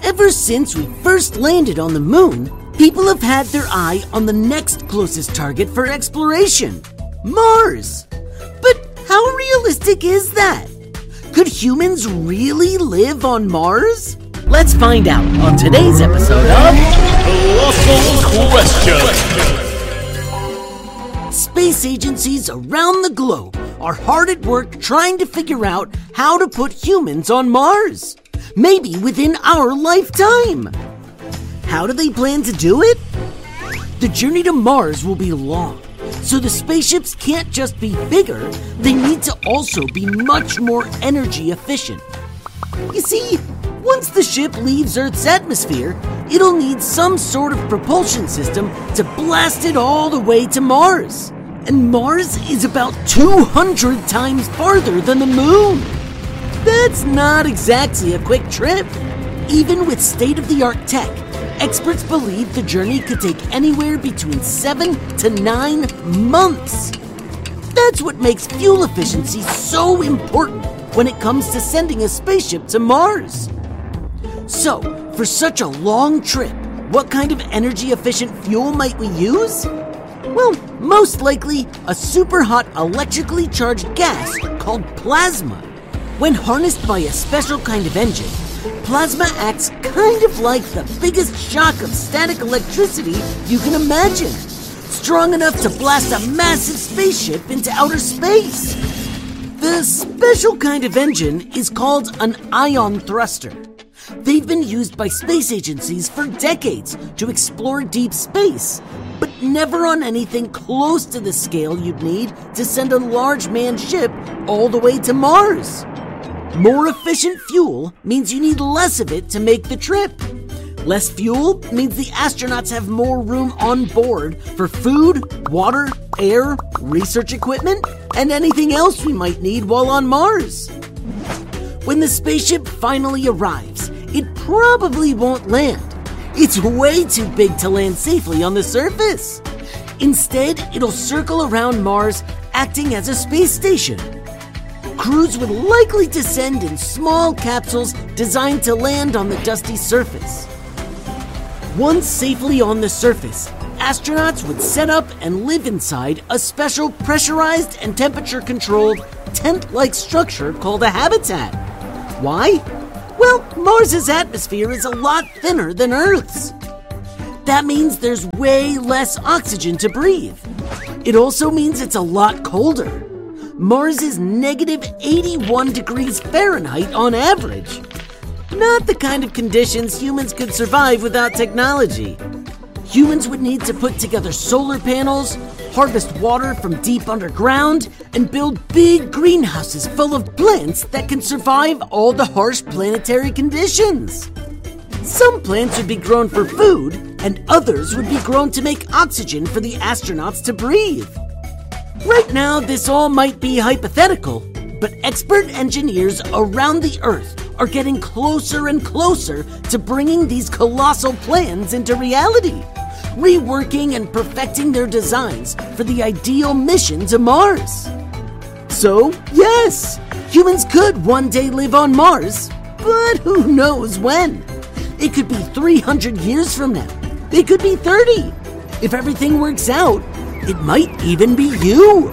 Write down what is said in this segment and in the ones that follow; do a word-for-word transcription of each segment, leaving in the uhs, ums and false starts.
Ever since we first landed on the moon, people have had their eye on the next closest target for exploration, Mars. But how realistic is that? Could humans really live on Mars? Let's find out on today's episode of Colossal Question. Space agencies around the globe are hard at work trying to figure out how to put humans on Mars. Maybe within our lifetime. How do they plan to do it? The journey to Mars will be long, so the spaceships can't just be bigger, they need to also be much more energy efficient. You see, once the ship leaves Earth's atmosphere, it'll need some sort of propulsion system to blast it all the way to Mars. And Mars is about two hundred times farther than the moon. That's not exactly a quick trip. Even with state-of-the-art tech, experts believe the journey could take anywhere between seven to nine months. That's what makes fuel efficiency so important when it comes to sending a spaceship to Mars. So, for such a long trip, what kind of energy-efficient fuel might we use? Well, most likely a super hot electrically charged gas called plasma. When harnessed by a special kind of engine, plasma acts kind of like the biggest shock of static electricity you can imagine. Strong enough to blast a massive spaceship into outer space. The special kind of engine is called an ion thruster. They've been used by space agencies for decades to explore deep space, but never on anything close to the scale you'd need to send a large manned ship all the way to Mars. More efficient fuel means you need less of it to make the trip. Less fuel means the astronauts have more room on board for food, water, air, research equipment, and anything else we might need while on Mars. When the spaceship finally arrives, it probably won't land. It's way too big to land safely on the surface. Instead, it'll circle around Mars, acting as a space station. Crews would likely descend in small capsules designed to land on the dusty surface. Once safely on the surface, astronauts would set up and live inside a special pressurized and temperature-controlled tent-like structure called a habitat. Why? Well, Mars's atmosphere is a lot thinner than Earth's. That means there's way less oxygen to breathe. It also means it's a lot colder. Mars is negative eighty-one degrees Fahrenheit on average. Not the kind of conditions humans could survive without technology. Humans would need to put together solar panels, harvest water from deep underground, and build big greenhouses full of plants that can survive all the harsh planetary conditions. Some plants would be grown for food, and others would be grown to make oxygen for the astronauts to breathe. Right now, this all might be hypothetical, but expert engineers around the Earth are getting closer and closer to bringing these colossal plans into reality, reworking and perfecting their designs for the ideal mission to Mars. So, yes, humans could one day live on Mars, but who knows when? It could be three hundred years from now. It could be thirty. If everything works out, it might even be you.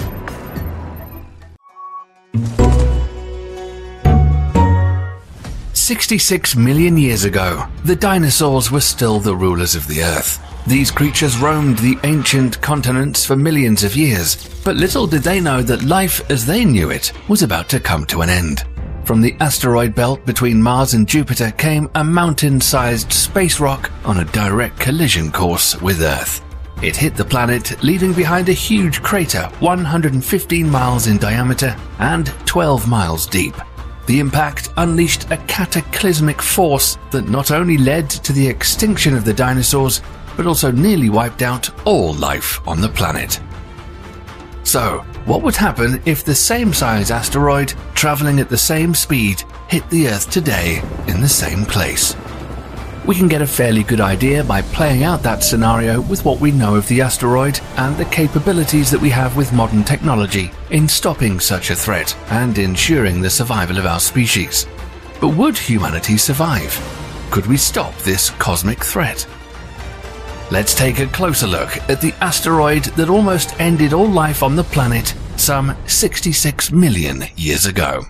sixty-six million years ago, the dinosaurs were still the rulers of the Earth. These creatures roamed the ancient continents for millions of years, but little did they know that life as they knew it was about to come to an end. From the asteroid belt between Mars and Jupiter came a mountain-sized space rock on a direct collision course with Earth. It hit the planet, leaving behind a huge crater one hundred fifteen miles in diameter and twelve miles deep. The impact unleashed a cataclysmic force that not only led to the extinction of the dinosaurs, but also nearly wiped out all life on the planet. So, what would happen if the same size asteroid, traveling at the same speed, hit the Earth today in the same place? We can get a fairly good idea by playing out that scenario with what we know of the asteroid and the capabilities that we have with modern technology in stopping such a threat and ensuring the survival of our species. But would humanity survive? Could we stop this cosmic threat? Let's take a closer look at the asteroid that almost ended all life on the planet some sixty-six million years ago.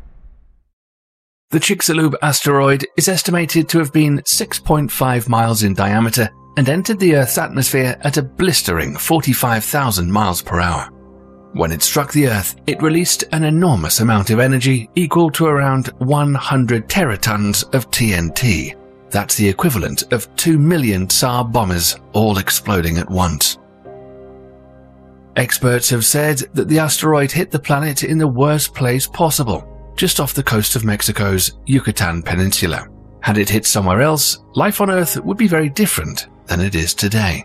The Chicxulub asteroid is estimated to have been six point five miles in diameter and entered the Earth's atmosphere at a blistering forty-five thousand miles per hour. When it struck the Earth, it released an enormous amount of energy equal to around one hundred teratons of T N T. That's the equivalent of two million Tsar bombers all exploding at once. Experts have said that the asteroid hit the planet in the worst place possible, just off the coast of Mexico's Yucatan Peninsula. Had it hit somewhere else, life on Earth would be very different than it is today.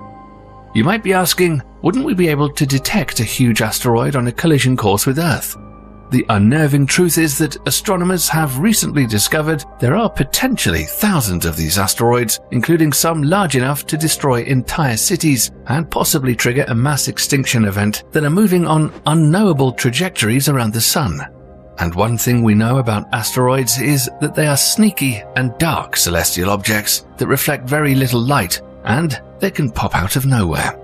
You might be asking, wouldn't we be able to detect a huge asteroid on a collision course with Earth? The unnerving truth is that astronomers have recently discovered there are potentially thousands of these asteroids, including some large enough to destroy entire cities and possibly trigger a mass extinction event, that are moving on unknowable trajectories around the Sun. And one thing we know about asteroids is that they are sneaky and dark celestial objects that reflect very little light, and they can pop out of nowhere.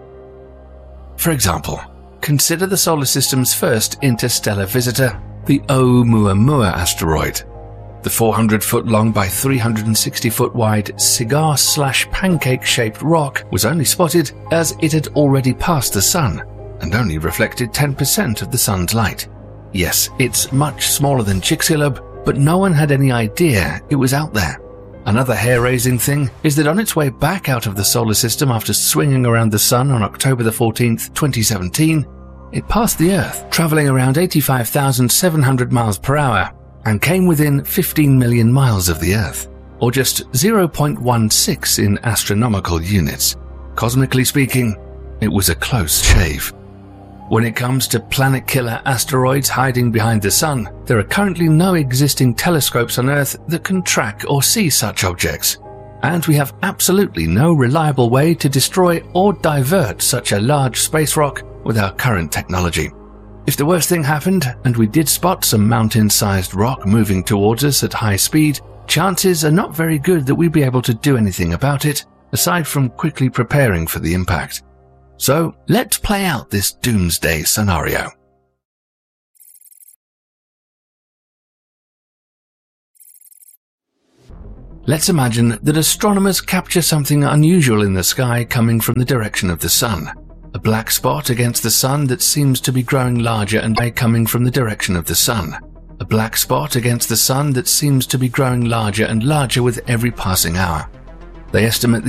For example, consider the solar system's first interstellar visitor, the Oumuamua asteroid. The four hundred foot long by three hundred sixty foot wide cigar-slash-pancake-shaped rock was only spotted as it had already passed the Sun and only reflected ten percent of the Sun's light. Yes, it's much smaller than Chicxulub, but no one had any idea it was out there. Another hair-raising thing is that on its way back out of the solar system after swinging around the Sun on October the fourteenth, twenty seventeen, it passed the Earth, traveling around eighty-five thousand seven hundred miles per hour, and came within fifteen million miles of the Earth, or just zero point one six in astronomical units. Cosmically speaking, it was a close shave. When it comes to planet-killer asteroids hiding behind the Sun, there are currently no existing telescopes on Earth that can track or see such objects, and we have absolutely no reliable way to destroy or divert such a large space rock with our current technology. If the worst thing happened and we did spot some mountain-sized rock moving towards us at high speed, chances are not very good that we'd be able to do anything about it, aside from quickly preparing for the impact. So let's play out this doomsday scenario. Let's imagine that astronomers capture something unusual in the sky coming from the direction of the Sun. A black spot against the Sun that seems to be growing larger and coming from the direction of the Sun. A black spot against the Sun that seems to be growing larger and larger with every passing hour. They estimate the